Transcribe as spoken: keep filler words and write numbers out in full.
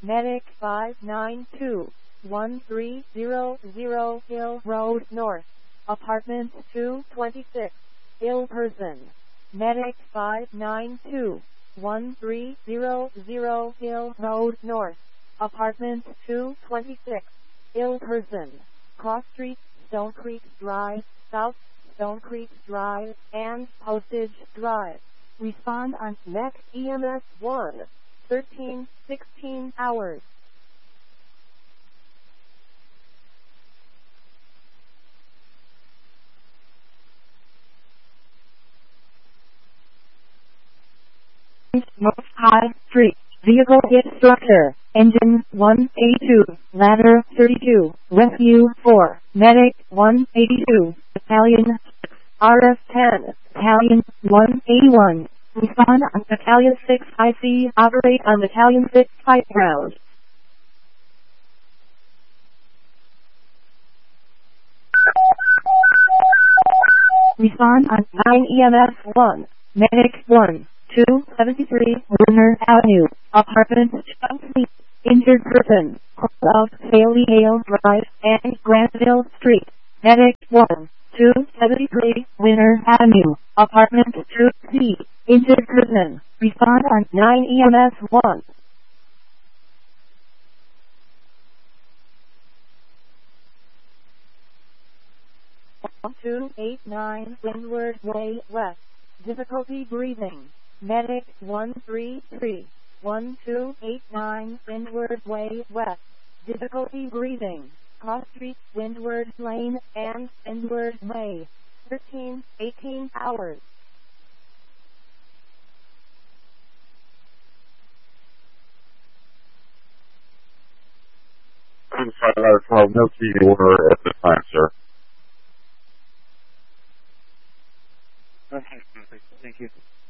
Medic five nine two, one three zero zero Hill Road North, Apartment two twenty-six, ill person. Medic five nine two, one three zero zero Hill Road North, Apartment two twenty-six, ill person. Cross Street, Stone Creek Drive, South Stone Creek Drive, and Postage Drive. Respond on next E M S one, thirteen sixteen hours. Most High Street. Vehicle hit structure. Engine one eighty-two. Ladder thirty-two. Rescue four. Medic one eighty-two. Battalion six. R F ten. Battalion one eighty-one. Respond on Battalion six I C. Operate on Battalion six fight ground. Respond on nine E M S one. Medic one. two seventy-three Lunar Avenue, Apartment twenty, injured person, South Haley Hale Drive and Granville Street. Medic one, two seventy-three Lunar Avenue, Apartment two C, injured person. Respond on nine E M S one. one two eight nine Windward Way West. Difficulty breathing. Medic one three three, one two eight nine Windward Way West. Difficulty breathing. Cross Street, Windward Lane, and Windward Way. thirteen eighteen hours. I'm sorry, I have no key order at this time, sir. Okay, perfect. Thank you.